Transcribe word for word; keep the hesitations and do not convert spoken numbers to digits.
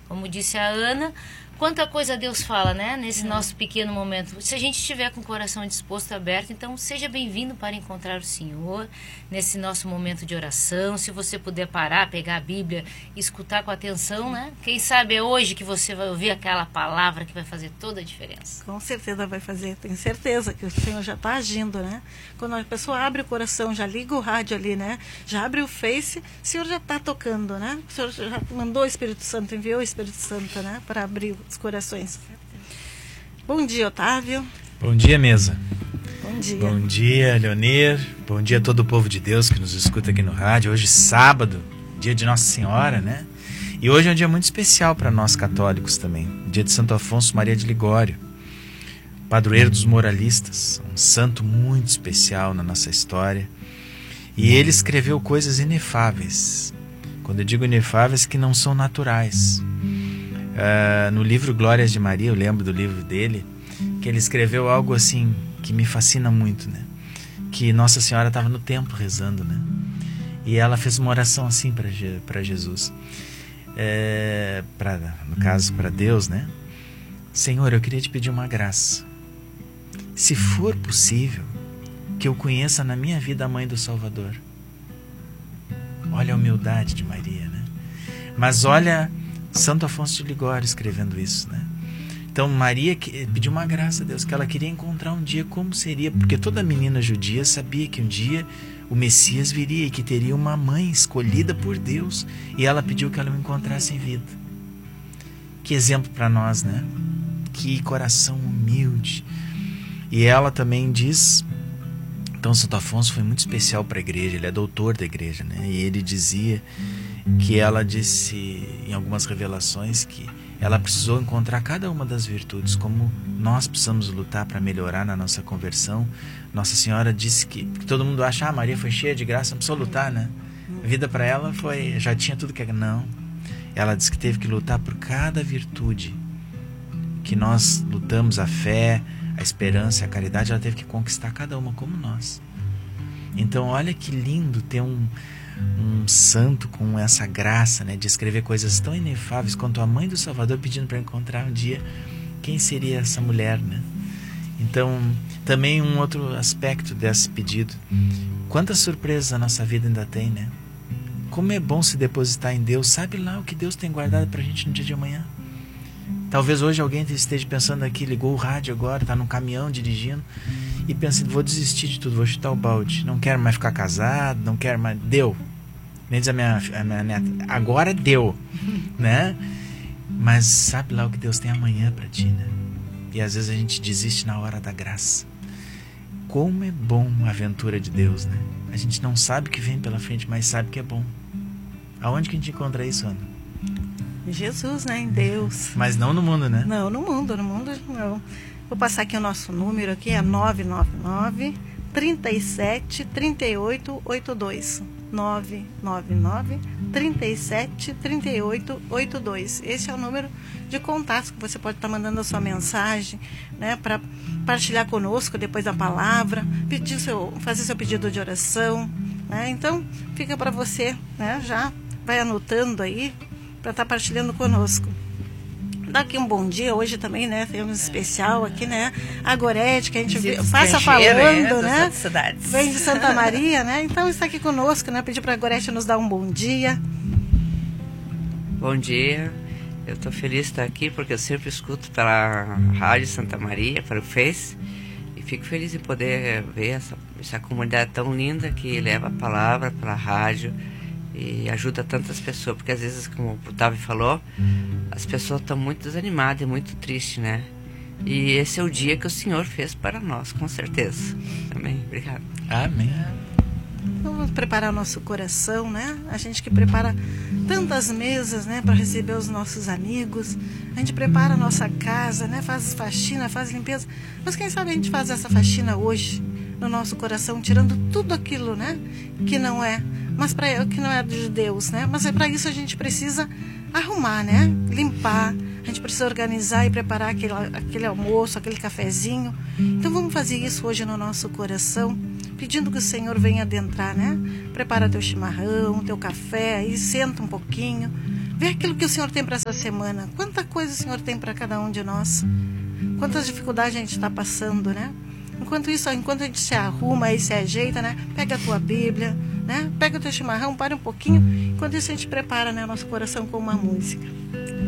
Como disse a Ana, quanta coisa Deus fala, né? Nesse é. nosso pequeno momento. Se a gente estiver com o coração disposto, aberto, então seja bem-vindo para encontrar o Senhor nesse nosso momento de oração. Se você puder parar, pegar a Bíblia e escutar com atenção, né? Quem sabe é hoje que você vai ouvir aquela palavra que vai fazer toda a diferença. Com certeza vai fazer. Tenho certeza que o Senhor já está agindo, né? Quando a pessoa abre o coração, já liga o rádio ali, né? Já abre o Face, o Senhor já está tocando, né? O Senhor já mandou o Espírito Santo, enviou o Espírito Santo, né? Para abrir os corações. Bom dia, Otávio. Bom dia, mesa. Bom dia. Bom dia, Leonir. Bom dia a todo o povo de Deus que nos escuta aqui no rádio. Hoje, sábado, dia de Nossa Senhora, né? E hoje é um dia muito especial para nós católicos também. Dia de Santo Afonso Maria de Ligório, padroeiro dos moralistas, um santo muito especial na nossa história. E ele escreveu coisas inefáveis. Quando eu digo inefáveis, que não são naturais. Uh, no livro Glórias de Maria, eu lembro do livro dele, que ele escreveu algo assim que me fascina muito, né? Que Nossa Senhora estava no templo rezando, né? E ela fez uma oração assim para para Jesus, é, pra, no caso para Deus, né? Senhor, eu queria te pedir uma graça. Se for possível, que eu conheça na minha vida a mãe do Salvador. Olha a humildade de Maria, né? Mas olha Santo Afonso de Ligório escrevendo isso, né? Então Maria pediu uma graça a Deus, que ela queria encontrar um dia como seria, porque toda menina judia sabia que um dia o Messias viria e que teria uma mãe escolhida por Deus, e ela pediu que ela o encontrasse em vida. Que exemplo para nós, né? Que coração humilde. E ela também diz, então Santo Afonso foi muito especial para a igreja, ele é doutor da igreja, né? E ele dizia que ela disse em algumas revelações que ela precisou encontrar cada uma das virtudes, como nós precisamos lutar para melhorar na nossa conversão. Nossa Senhora disse que, que todo mundo acha, ah, Maria foi cheia de graça, não precisou lutar, né? A vida para ela foi, já tinha tudo que... Não. Ela disse que teve que lutar por cada virtude, que nós lutamos, a fé, a esperança, a caridade, ela teve que conquistar cada uma como nós. Então olha que lindo ter um um santo com essa graça, né, de escrever coisas tão inefáveis quanto a mãe do Salvador pedindo para encontrar um dia quem seria essa mulher, né? Então, também um outro aspecto desse pedido, quantas surpresas a nossa vida ainda tem, né? Como é bom se depositar em Deus, sabe lá o que Deus tem guardado para a gente no dia de amanhã. Talvez hoje alguém esteja pensando aqui, ligou o rádio agora, está no caminhão dirigindo e pensa, vou desistir de tudo, vou chutar o balde, não quero mais ficar casado, não quero mais, deu. Nem diz a minha, a minha neta, agora deu, né? Mas sabe lá o que Deus tem amanhã para ti, né? E às vezes a gente desiste na hora da graça. Como é bom a aventura de Deus, né? A gente não sabe o que vem pela frente, mas sabe que é bom. Aonde que a gente encontra isso, Ana? Jesus, né? Em Deus. Mas não no mundo, né? Não, no mundo, no mundo não. Vou passar aqui o nosso número aqui, é nove nove nove, trinta e sete, trinta e oito, oitenta e dois. nove nove nove, trinta e sete, trinta e oito, oitenta e dois. Esse é o número de contatos que você pode estar mandando a sua mensagem, né, para partilhar conosco depois da palavra, pedir seu, fazer seu pedido de oração, né? Então, fica para você, né, já vai anotando aí para estar partilhando conosco. Daqui um bom dia, hoje também, né, tem um especial aqui, né, a Gorete, que a gente vê, passa falando, né, vem de Santa Maria, né, então está aqui conosco, né, pedir para a Gorete nos dar um bom dia. Bom dia, eu estou feliz de estar aqui, porque eu sempre escuto pela Rádio Santa Maria, pelo Face, e fico feliz de poder ver essa, essa comunidade tão linda que leva a palavra pela rádio, e ajuda tantas pessoas, porque às vezes, como o Otávio falou, as pessoas estão muito desanimadas e muito tristes, né? E esse é o dia que o Senhor fez para nós, com certeza. Amém. Obrigado. Amém. Então, vamos preparar o nosso coração, né? A gente que prepara tantas mesas, né, para receber os nossos amigos. A gente prepara a nossa casa, né? Faz faxina, faz limpeza. Mas quem sabe a gente faz essa faxina hoje no nosso coração, tirando tudo aquilo, né, que não é, mas para que não é de Deus, né? Mas é para isso a gente precisa arrumar, né? Limpar. A gente precisa organizar e preparar aquele, aquele almoço, aquele cafezinho. Então vamos fazer isso hoje no nosso coração, pedindo que o Senhor venha adentrar, né? Prepara teu chimarrão, teu café, aí senta um pouquinho, Vê aquilo que o Senhor tem para essa semana. Quanta coisa o Senhor tem para cada um de nós. Quantas dificuldades a gente está passando, né? Enquanto isso, enquanto a gente se arruma e se ajeita, né? Pega a tua Bíblia, né? Pega o teu chimarrão, para um pouquinho. Enquanto isso a gente prepara, né, nosso coração com uma música.